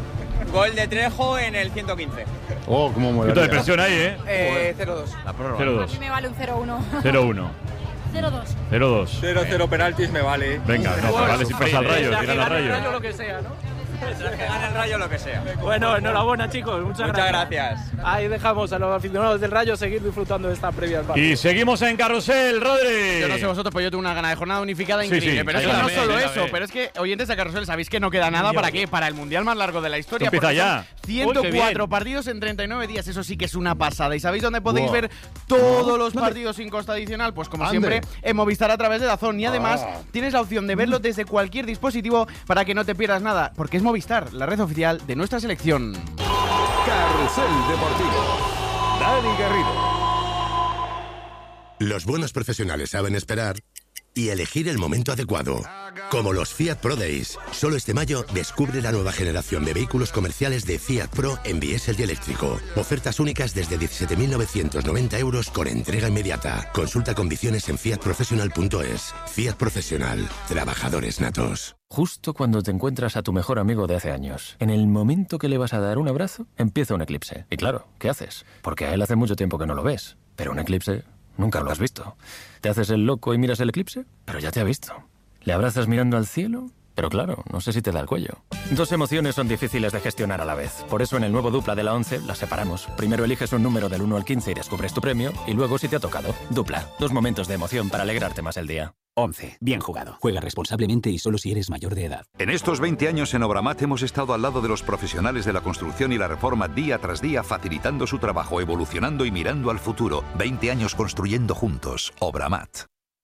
Gol de Trejo en el ciento quince. Oh, cómo mola. Qué de presión ahí, ¿eh? Eh, cero dos. La prórroga. cero dos. A mí me vale un cero uno. cero uno. cero dos. cero dos. cero cero penaltis me vale. Venga, no, pues vale si pasa al Rayo, tira al Rayo. Rayo lo que sea, ¿no? Mientras que gane el Rayo lo que sea. Bueno, enhorabuena, chicos. Muchas, Muchas gracias. gracias. Ahí dejamos a los aficionados del Rayo seguir disfrutando de esta previa al partido. Y seguimos en Carrusel, Rodri. Yo no sé vosotros, pero yo tengo una gana de jornada unificada Sí, increíble. sí, pero es yo que no también, solo yo eso, también. pero es que, oyentes de Carrusel, sabéis que no queda nada Yo. para qué, para el mundial más largo de la historia. Empieza porque ya. son ciento cuatro Uy, qué bien. partidos en treinta y nueve días, eso sí que es una pasada. ¿Y sabéis dónde podéis Wow. ver todos los partidos sin coste adicional? Pues como Ande. siempre, en Movistar a través de DAZN. Y además, Ah. tienes la opción de verlo desde cualquier dispositivo para que no te pierdas nada, porque es Movistar, la red oficial de nuestra selección. Carrusel Deportivo. Dani Garrido. Los buenos profesionales saben esperar y elegir el momento adecuado. Como los Fiat Pro Days. Solo este mayo descubre la nueva generación de vehículos comerciales de Fiat Pro en diésel y eléctrico. Ofertas únicas desde diecisiete mil novecientos noventa euros con entrega inmediata. Consulta condiciones en fiat professional punto es. Fiat Profesional. Trabajadores natos. Justo cuando te encuentras a tu mejor amigo de hace años, en el momento que le vas a dar un abrazo, empieza un eclipse. Y claro, ¿qué haces? Porque a él hace mucho tiempo que no lo ves. Pero un eclipse nunca lo has visto. ¿Te haces el loco y miras el eclipse? Pero ya te ha visto. ¿Le abrazas mirando al cielo? Pero claro, no sé si te da el cuello. Dos emociones son difíciles de gestionar a la vez. Por eso en el nuevo Dupla de la once las separamos. Primero eliges un número del uno al quince y descubres tu premio. Y luego si te ha tocado. Dupla. Dos momentos de emoción para alegrarte más el día. once. Bien jugado. Juega responsablemente y solo si eres mayor de edad. En estos veinte años en Obramat hemos estado al lado de los profesionales de la construcción y la reforma día tras día, facilitando su trabajo, evolucionando y mirando al futuro. veinte años construyendo juntos. Obramat.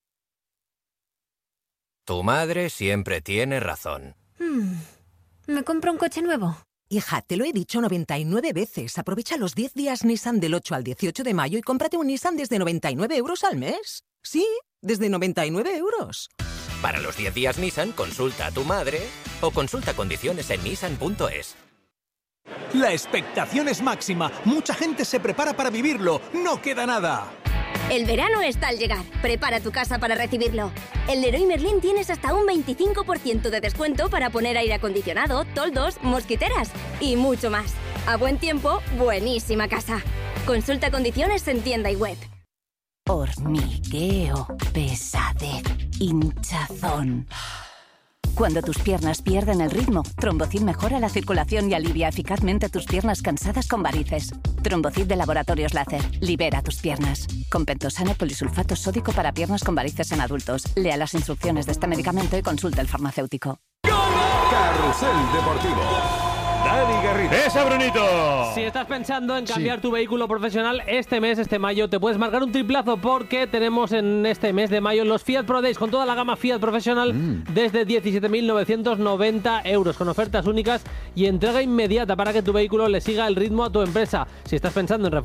Tu madre siempre tiene razón. Hmm. ¿Me compro un coche nuevo? Hija, te lo he dicho noventa y nueve veces. Aprovecha los diez días Nissan del ocho al dieciocho de mayo y cómprate un Nissan desde noventa y nueve euros al mes. Sí, desde noventa y nueve euros. Para los diez días Nissan, consulta a tu madre o consulta condiciones en nissan punto es. La expectación es máxima. Mucha gente se prepara para vivirlo. No queda nada. El verano está al llegar. Prepara tu casa para recibirlo. En Leroy Merlin tienes hasta un veinticinco por ciento de descuento para poner aire acondicionado, toldos, mosquiteras y mucho más. A buen tiempo, buenísima casa. Consulta condiciones en tienda y web. Hormigueo, pesadez, hinchazón. Cuando tus piernas pierden el ritmo, Trombocid mejora la circulación y alivia eficazmente tus piernas cansadas con varices. Trombocid de Laboratorios Láser. Libera tus piernas. Con pentosano polisulfato sódico para piernas con varices en adultos. Lea las instrucciones de este medicamento y consulte al farmacéutico. Carrusel Deportivo. Dani Garrido. ¡Esa, Brunito! Si estás pensando en cambiar sí. tu vehículo profesional este mes, este mayo, te puedes marcar un triplazo porque tenemos en este mes de mayo los Fiat Pro Days con toda la gama Fiat Professional mm. desde diecisiete mil novecientos noventa euros con ofertas únicas y entrega inmediata para que tu vehículo le siga el ritmo a tu empresa. Si estás pensando en reformar